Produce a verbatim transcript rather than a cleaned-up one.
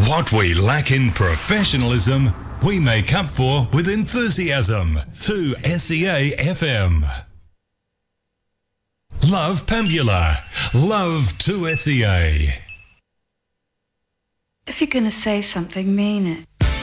What we lack in professionalism, we make up for with enthusiasm. two S E A F M. Love Pambula. Love two S E A. If you're going to say something, mean it.